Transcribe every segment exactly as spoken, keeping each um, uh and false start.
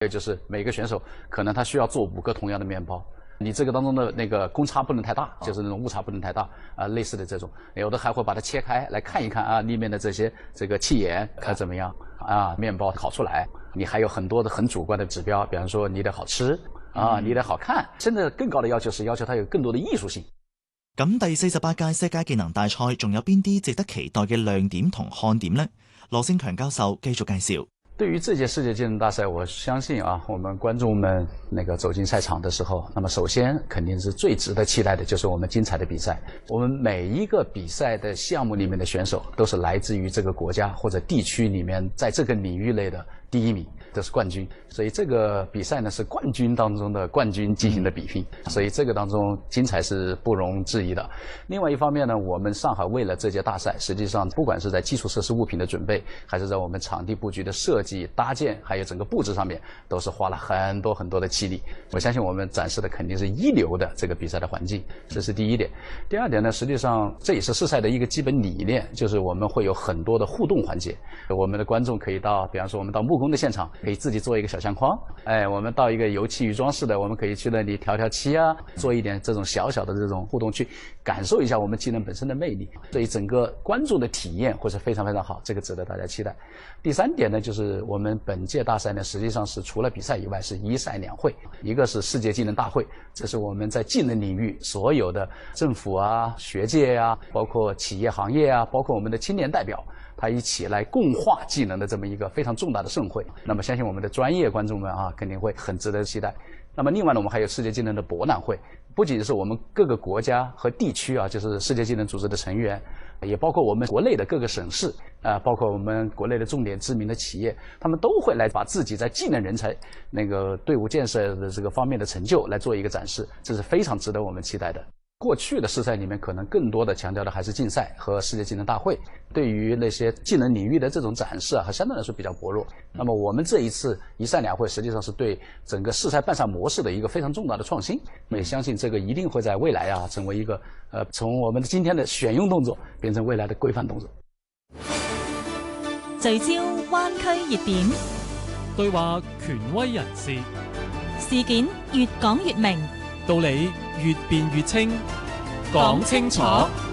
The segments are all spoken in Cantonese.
也就是每个选手可能他需要做五个同样的面包。你这个当中的那个公差不能太大，就是那种误差不能太大啊，类似的这种，有的还会把它切开来看一看啊，里面的这些这个气盐看怎么样啊，面包烤出来，你还有很多的很主观的指標，比方說你得好吃啊，你得好看，甚至更高的要求是要求它有更多的藝術性。 咁第四十八屆世界技能大賽仲有邊啲值得期待嘅亮點同看點呢？羅勝強教授繼續介紹。 对于这届世界技能大赛，我相信啊，我们观众们那个走进赛场的时候，那么首先肯定是最值得期待的就是我们精彩的比赛。我们每一个比赛的项目里面的选手都是来自于这个国家或者地区里面，在这个领域内的第一名，都是冠军。所以这个比赛呢是冠军当中的冠军进行的比拼，所以这个当中精彩是不容置疑的。另外一方面呢，我们上海为了这届大赛，实际上不管是在基础设施物品的准备，还是在我们场地布局的设计、搭建，还有整个布置上面，都是花了很多很多的气力。我相信我们展示的肯定是一流的这个比赛的环境，这是第一点。第二点呢，实际上这也是世赛的一个基本理念，就是我们会有很多的互动环节。我们的观众可以到，比方说我们到木工的现场，可以自己做一个小相框，哎，我们到一个油漆与装饰的，我们可以去那里调调漆啊，做一点这种小小的这种互动，去感受一下我们技能本身的魅力。所以整个观众的体验会是非常非常好，这个值得大家期待。第三点呢，就是我们本届大赛呢，实际上是除了比赛以外，是一赛两会，一个是世界技能大会，这是我们在技能领域所有的政府啊、学界啊，包括企业行业啊，包括我们的青年代表，他一起来共话技能的这么一个非常重大的盛会。那么相信我们的专业观众们啊，肯定会很值得期待。那么另外呢，我们还有世界技能的博览会，不仅是我们各个国家和地区啊，就是世界技能组织的成员，也包括我们国内的各个省市啊、呃，包括我们国内的重点知名的企业，他们都会来把自己在技能人才那个队伍建设的这个方面的成就来做一个展示，这是非常值得我们期待的。过去的世赛里面，可能更多的强调的还是竞赛和世界技能大会，对于那些技能领域的这种展示啊，还相对来说比较薄弱。那么我们这一次一赛两会，实际上是对整个世赛办赛模式的一个非常重大的创新。我也相信这个一定会在未来啊，成为一个呃，从我们今天的选用動作變成未來的規範動作。 聚焦灣區熱點， 對話權威人士， 事件越講越明， 道理越辯越清，講清楚。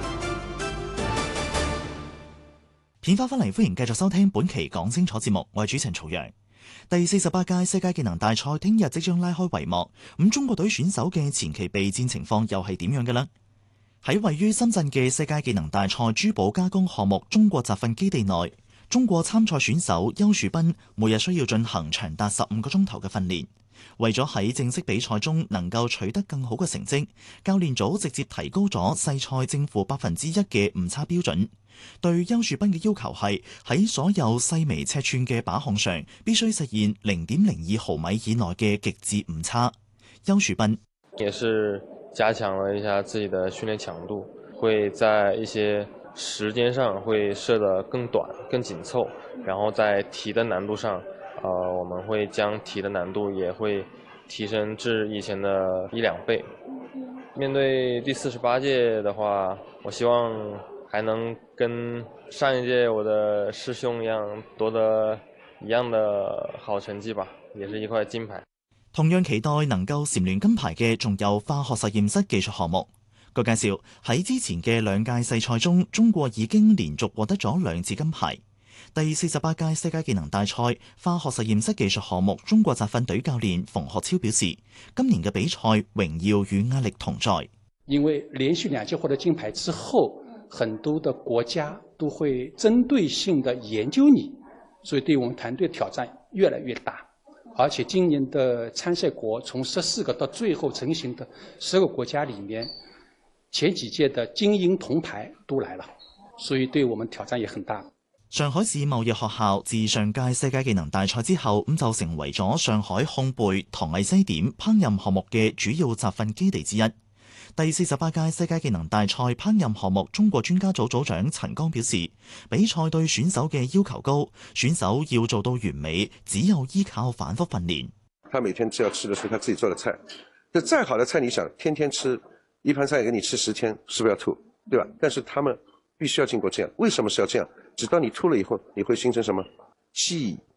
片花翻嚟，歡迎繼續收聽本期講清楚節目，我係主持人曹陽。第四十八屆世界技能大賽聽日即將拉開帷幕，咁中國隊選手嘅前期備戰情況又係點樣嘅呢？喺位於深圳嘅世界技能大賽珠寶加工項目中國集訓基地內，中國參賽選手邱樹斌每日需要進行長達十五個鐘頭嘅訓練。為咗喺正式比賽中能夠取得更好嘅成績，教練組直接提高咗細賽正負百分之一嘅誤差標準。對邱樹斌嘅要求係喺所有細微尺寸嘅把項上必須實現零點零二毫米以內嘅極致誤差。邱樹斌也是加強了一下自己的訓練強度，會在一些時間上會設得更短、更緊湊，然後在題的難度上，呃，我們會將題的難度也會提升至以前的一兩倍。面對第四十八屆的話，我希望還能跟上一屆我的師兄一樣奪得一樣的好成績吧，也是一塊金牌。 同樣期待能夠蟬聯金牌嘅仲有化學實驗室技術項目。據介紹，喺之前嘅兩屆世賽中，中國已經連續獲得咗兩次金牌。第四十八屆世界技能大賽化學實驗室技術項目中國集訓隊教練馮學超表示，今年嘅比賽榮耀與壓力同在。 因為連續兩屆獲得金牌之後，很多的國家都會針對性的研究你，所以對我們團隊挑戰越來越大。而且今年的參賽國從十四個到最後成型的十個國家裡面，前幾屆的金銀銅牌都來了，所以對我們挑戰也很大。 上海市貿易學校自上屆世界技能大賽之後，咁就成為咗上海烘焙、糖藝西點、烹飪項目嘅主要集訓基地之一。第四十八屆世界技能大賽烹飪項目中國專家組組長陳剛表示，比賽對選手嘅要求高，選手要做到完美，只有依靠反覆訓練。 他每天只要吃的是他自己做的菜，就再好的菜，你想天天吃一盤菜給你吃十天，是不是要吐，對吧？但是他們必須要經過這樣，為什麼是要這樣？直到你吐了以後，你會形成什麼記憶。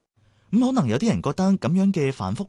咁可能有啲人覺得咁樣嘅反覆